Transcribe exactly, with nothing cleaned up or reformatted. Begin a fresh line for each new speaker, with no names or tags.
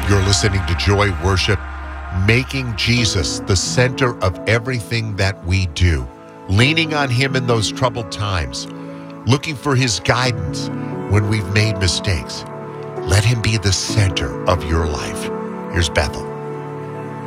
You're listening to Joy Worship, making Jesus the center of everything that we do, leaning on him in those troubled times, looking for his guidance when we've made mistakes. Let him be the center of your life. Here's Bethel.